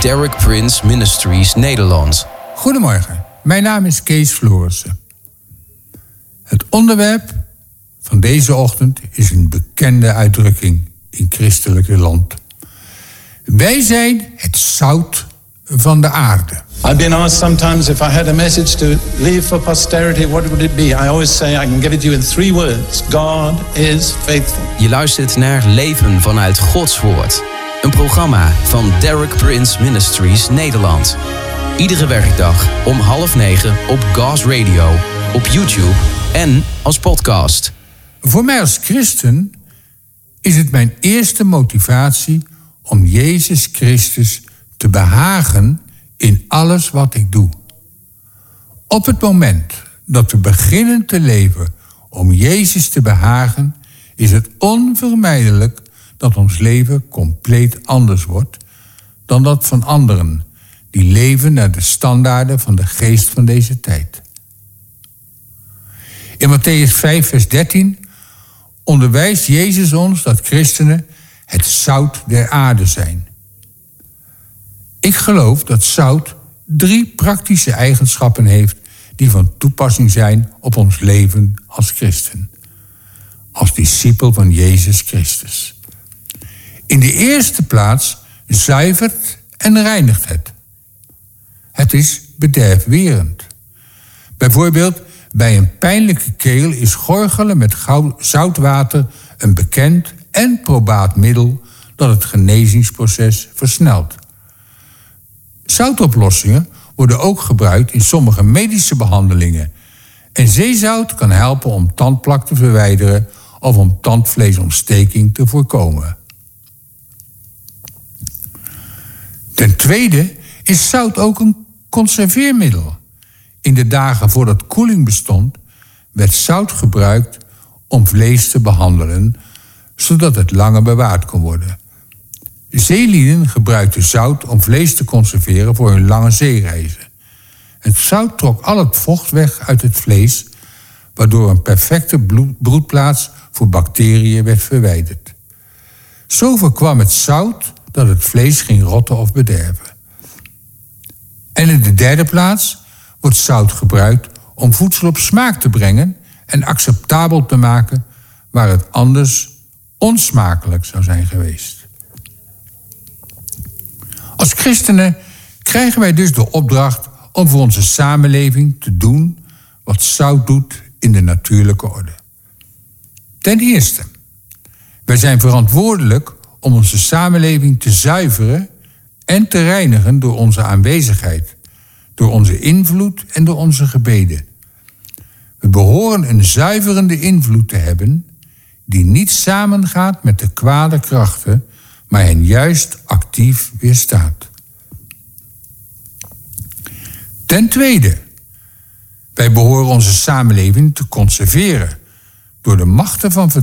Derek Prince Ministries Nederland. Goedemorgen, mijn naam is Kees Florissen. Het onderwerp van deze ochtend is een bekende uitdrukking in christelijke land. Wij zijn het zout van de aarde. I've been asked sometimes if I had a message to leave for posterity, what would it be? I always say I can give it to you in 3 words. God is faithful. Je luistert naar Leven vanuit Gods Woord. Een programma van Derek Prince Ministries Nederland. Iedere werkdag om 8:30 op God's Radio, op YouTube en als podcast. Voor mij als christen is het mijn eerste motivatie om Jezus Christus te behagen in alles wat ik doe. Op het moment dat we beginnen te leven om Jezus te behagen, is het onvermijdelijk dat ons leven compleet anders wordt dan dat van anderen die leven naar de standaarden van de geest van deze tijd. In Mattheüs 5, vers 13 onderwijst Jezus ons dat christenen het zout der aarde zijn. Ik geloof dat zout 3 praktische eigenschappen heeft die van toepassing zijn op ons leven als christen. Als discipel van Jezus Christus. In de eerste plaats zuivert en reinigt het. Het is bederfwerend. Bijvoorbeeld bij een pijnlijke keel is gorgelen met zoutwater een bekend en probaat middel dat het genezingsproces versnelt. Zoutoplossingen worden ook gebruikt in sommige medische behandelingen. En zeezout kan helpen om tandplak te verwijderen of om tandvleesontsteking te voorkomen. Ten tweede is zout ook een conserveermiddel. In de dagen voordat koeling bestond, werd zout gebruikt om vlees te behandelen, zodat het langer bewaard kon worden. Zeelieden gebruikten zout om vlees te conserveren voor hun lange zeereizen. Het zout trok al het vocht weg uit het vlees, waardoor een perfecte broedplaats voor bacteriën werd verwijderd. Zo voorkwam het zout dat het vlees ging rotten of bederven. En in de derde plaats wordt zout gebruikt om voedsel op smaak te brengen en acceptabel te maken waar het anders onsmakelijk zou zijn geweest. Als christenen krijgen wij dus de opdracht om voor onze samenleving te doen wat zout doet in de natuurlijke orde. Ten eerste, wij zijn verantwoordelijk om onze samenleving te zuiveren en te reinigen door onze aanwezigheid, door onze invloed en door onze gebeden. We behoren een zuiverende invloed te hebben die niet samengaat met de kwade krachten, maar hen juist actief weerstaat. Ten tweede, wij behoren onze samenleving te conserveren door de machten van